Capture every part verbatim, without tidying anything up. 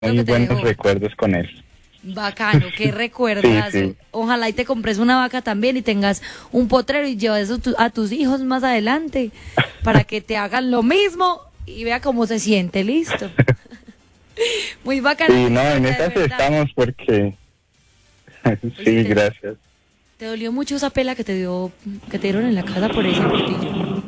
muy buenos recuerdos con él. Bacano, qué recuerdazo. Sí, sí. Ojalá y te compres una vaca también y tengas un potrero y lleves eso tu- a tus hijos más adelante para que te hagan lo mismo y vea cómo se siente, listo. Muy bacano. Sí, no, en de esas verdad. estamos porque... sí, ¿Viste? gracias. ¿Te dolió mucho esa pela que te dio, que te dieron en la casa por ese portillo?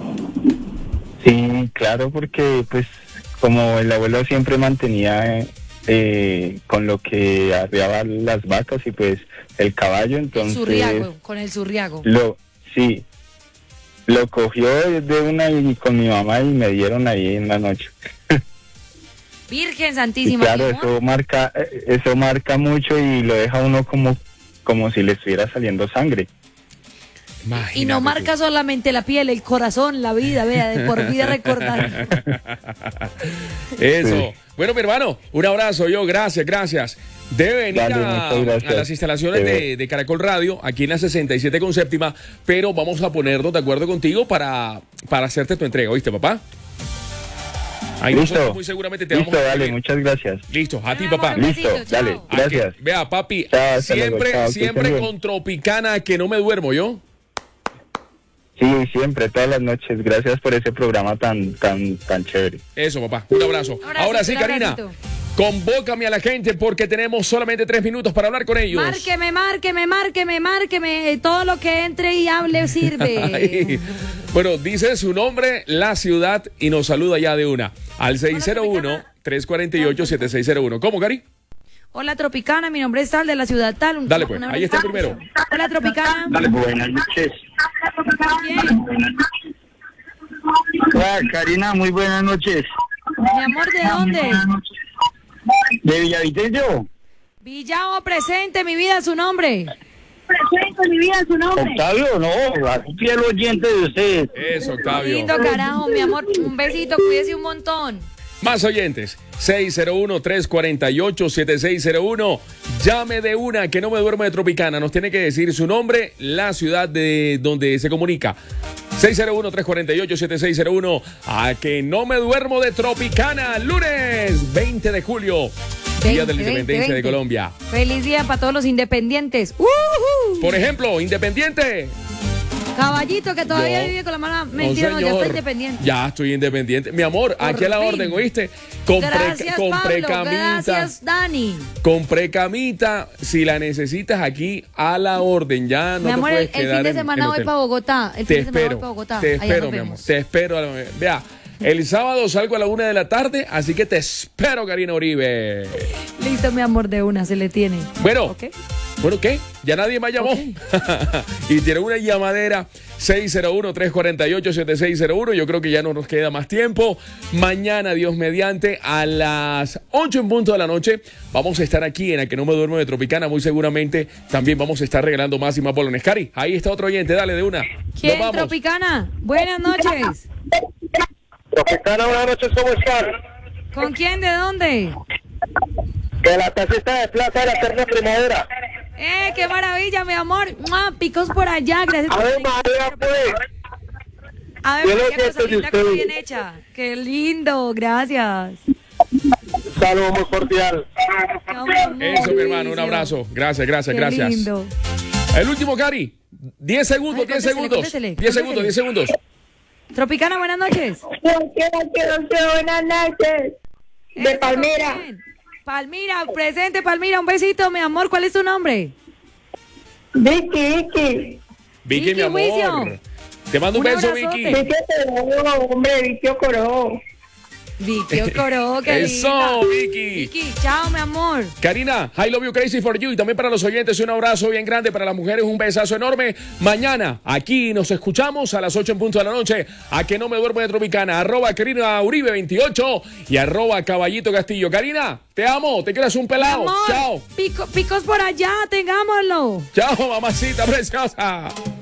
Sí, claro, porque pues como el abuelo siempre mantenía eh, con lo que arriaba las vacas y pues el caballo, El entonces surriago, con el surriago. lo sí, lo cogió de una y con mi mamá y me dieron ahí en la noche. Virgen Y Santísima. claro, mi amor. eso marca, eh, eso marca mucho y lo deja uno como, como si le estuviera saliendo sangre. Imagínate Y no tú. marca solamente la piel, el corazón, la vida, vea, de por vida recordar. Eso. Sí. Bueno, mi hermano, un abrazo yo, gracias, gracias. Debe venir Dale, a, muchas gracias. a las instalaciones de, de Caracol Radio, aquí en la sesenta y siete con séptima, pero vamos a ponernos de acuerdo contigo para, para hacerte tu entrega, ¿oíste, papá? Ahí Listo. nosotros muy seguramente te Listo, vamos a dale, escribir. muchas gracias. Listo, a ti, Bueno, papá. amor, Listo, besito, chao. dale, A que- gracias. vea, papi, Chao, hasta luego, siempre, chao, que siempre estén bien. con Tropicana, que no me duermo yo. Sí, siempre, todas las noches. Gracias por ese programa tan, tan, tan chévere. Eso, papá, un abrazo. Abracito, Ahora sí, un Karina, abracito. convócame a la gente porque tenemos solamente tres minutos para hablar con ellos. Márqueme, márqueme, márqueme, márqueme. Todo lo que entre y hable sirve. Ay. Bueno, dice su nombre, la ciudad y nos saluda ya de una. Al seis cero uno, tres cuatro ocho, siete seis cero uno. ¿Cómo, Cari? Hola, Tropicana, mi nombre es Tal, de la ciudad Tal. Un- Dale, pues, un ahí está el abrazo. primero. Hola, Tropicana. Buenas noches. Bien. Hola, Karina, muy buenas noches. Mi amor, ¿de dónde? ¿De Villavicencio? Villao, presente, mi vida, su nombre. Presento mi vida su nombre. Octavio, no, un fiel oyente de ustedes. Eso, Octavio. Lindo carajo, mi amor. Un besito, cuídese un montón. Más oyentes. seis cero uno, tres cuatro ocho, siete seis cero uno. Llame de una, que no me duermo de Tropicana. Nos tiene que decir su nombre, la ciudad de donde se comunica. seis cero uno, tres cuatro ocho, siete seis cero uno. A que no me duermo de Tropicana. Lunes veinte de julio. Día de la veinte, Independencia veinte. de Colombia. Feliz día para todos los independientes. ¡Uhú! Por ejemplo, Independiente. Caballito que todavía Yo- vive con la mala No, mentira, no, ya señor. está independiente. Ya estoy independiente. Mi amor, Por aquí a la fin. orden, ¿oíste? Compré, Gracias, compré Pablo. camita. Gracias, Dani. Compré camita. Si la necesitas aquí, a la orden. Ya no mi te amor, el, puedes el quedar fin de en- semana en voy hotel. para Bogotá. El Te fin de semana voy espero, para Bogotá. te Allá nos espero, mi amor. vemos. Te espero. a la- Vea, el sábado salgo a la una de la tarde, así que te espero, Karina Uribe. Listo, mi amor, de una, se le tiene. Bueno, ¿Ok? bueno, ¿qué? Ya nadie me llamó. Y tiene una llamadera seis cero uno, tres cuatro ocho, siete seis cero uno. Yo creo que ya no nos queda más tiempo. Mañana, Dios mediante, a las ocho en punto de la noche, vamos a estar aquí en A Que No Me Duermo de Tropicana. Muy seguramente también vamos a estar regalando más y más bolones. Cari, ahí está otro oyente, dale de una. ¿Quién, Nos vamos. Tropicana? Buenas noches. Tropicana, buenas noches, ¿cómo están? ¿Con quién? ¿De dónde? Que la tacita de plaza de la eterna primavera. ¡Eh, qué maravilla, mi amor! ¡Mua! Picos por allá, gracias por A ver, venir. María, pues. A ver, yo María, lo siento cosa de linda, cosa ustedes. bien hecha. ¡Qué lindo! Gracias. Saludos muy cordial. Eso, mi hermano, un abrazo. Gracias, gracias, Qué gracias. lindo. El último, Cari. diez segundos, Ay, diez contéstele, segundos. contéstele, diez segundos, diez segundos. Tropicana, buenas noches. Quiero, quiero, quiero, buenas noches. De Eso, Palmera. bien. Palmira, presente, Palmira, un besito, mi amor. ¿Cuál es tu nombre? Vicky, Vicky. Vicky, Vicky mi amor. Wision. Te mando un, Un beso, abrazote. Vicky. Vicky Coró, hombre, Vicky Coró. Vicky Ocoro, qué Eso, linda. Vicky. Vicky, chao, mi amor. Karina, I love you crazy for you. Y también para los oyentes, un abrazo bien grande. Para las mujeres, un besazo enorme. Mañana, aquí nos escuchamos a las ocho en punto de la noche. A Que No Me Duermo de Tropicana. Arroba Karina Uribe veintiocho y arroba Caballito Castillo. Karina, te amo. Te quedas un Mi pelado. amor, Chao. pico- picos por allá, tengámoslo. Chao, mamacita preciosa.